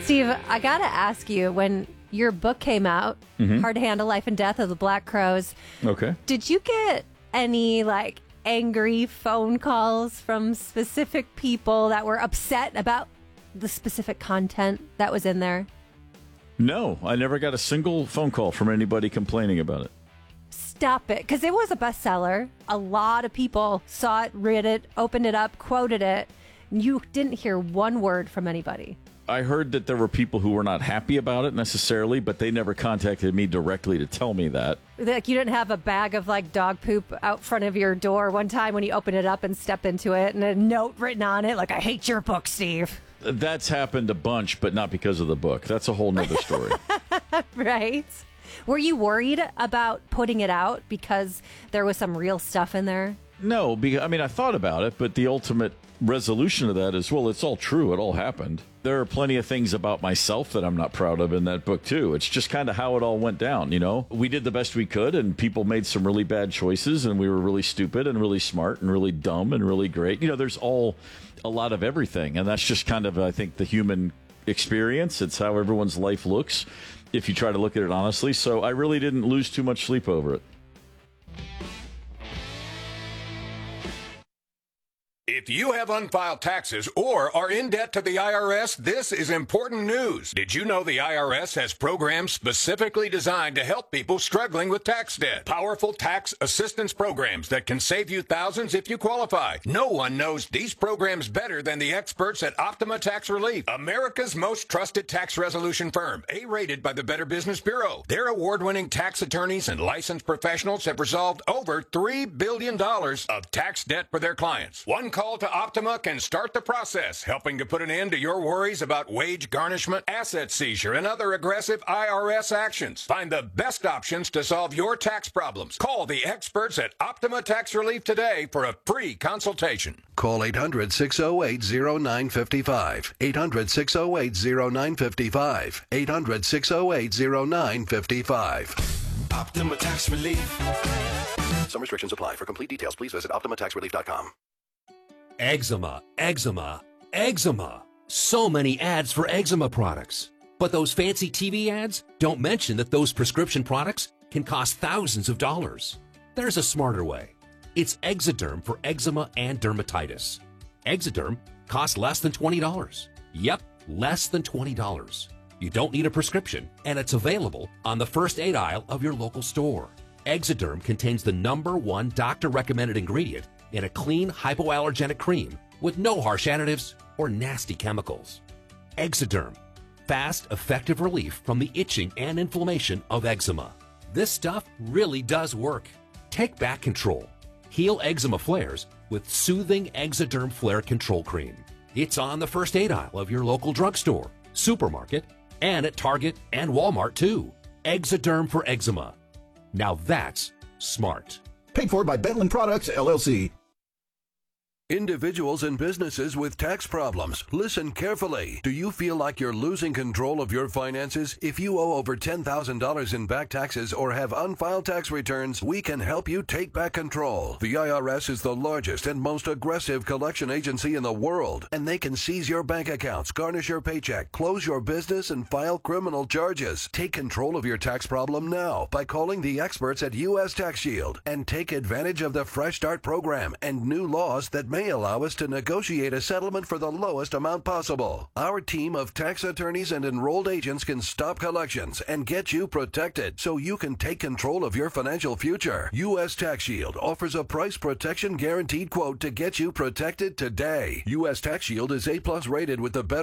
Steve, I got to ask you, when your book came out, Hard to Handle Life and Death of the Black Crowes, Okay. did you get any, angry phone calls from specific people that were upset about the specific content that was in there? No, I never got a single phone call from anybody complaining about it. Stop it, because it was a bestseller. A lot of people saw it, read it, opened it up, quoted it. You didn't hear one word from anybody. I heard that there were people who were not happy about it necessarily, but they never contacted me directly to tell me that. Like, you didn't have a bag of dog poop out front of your door one time when you opened it up and stepped into it and a note written on it I hate your book, Steve. That's happened a bunch, but not because of the book. That's a whole nother story. Right. Were you worried about putting it out because there was some real stuff in there? No, I thought about it, but the ultimate resolution of that is, well, it's all true. It all happened. There are plenty of things about myself that I'm not proud of in that book, too. It's just kind of how it all went down, We did the best we could, and people made some really bad choices, and we were really stupid and really smart and really dumb and really great. There's a lot of everything, and that's just kind of, I think, the human experience. It's how everyone's life looks if you try to look at it honestly. So I really didn't lose too much sleep over it. If you have unfiled taxes or are in debt to the IRS, this is important news. Did you know the IRS has programs specifically designed to help people struggling with tax debt? Powerful tax assistance programs that can save you thousands if you qualify. No one knows these programs better than the experts at Optima Tax Relief, America's most trusted tax resolution firm, A-rated by the Better Business Bureau. Their award-winning tax attorneys and licensed professionals have resolved over $3 billion of tax debt for their clients. One call to Optima can start the process, helping to put an end to your worries about wage garnishment, asset seizure, and other aggressive IRS actions. Find the best options to solve your tax problems. Call the experts at Optima Tax Relief today for a free consultation. Call 800-608-0955. 800-608-0955. 800-608-0955. Optima Tax Relief. Some restrictions apply. For complete details, please visit OptimaTaxRelief.com. Eczema, eczema, eczema. So many ads for eczema products. But those fancy TV ads don't mention that those prescription products can cost thousands of dollars. There's a smarter way. It's Exoderm for eczema and dermatitis. Exoderm costs less than $20. Yep, less than $20. You don't need a prescription, and it's available on the first aid aisle of your local store. Exoderm contains the #1 doctor-recommended ingredient in a clean, hypoallergenic cream with no harsh additives or nasty chemicals. Exoderm, fast, effective relief from the itching and inflammation of eczema. This stuff really does work. Take back control. Heal eczema flares with soothing Exoderm Flare Control Cream. It's on the first aid aisle of your local drugstore, supermarket, and at Target and Walmart too. Exoderm for eczema. Now that's smart. Paid for by Bentland Products, LLC. Individuals and businesses with tax problems, listen carefully. Do you feel like you're losing control of your finances? If you owe over $10,000 in back taxes or have unfiled tax returns, we can help you take back control. The IRS is the largest and most aggressive collection agency in the world, and they can seize your bank accounts, garnish your paycheck, close your business, and file criminal charges. Take control of your tax problem now by calling the experts at U.S. Tax Shield and take advantage of the Fresh Start program and new laws that may allow us to negotiate a settlement for the lowest amount possible. Our team of tax attorneys and enrolled agents can stop collections and get you protected so you can take control of your financial future. U.S. Tax Shield offers a price protection guaranteed quote to get you protected today. U.S. Tax Shield is A+ rated with the Better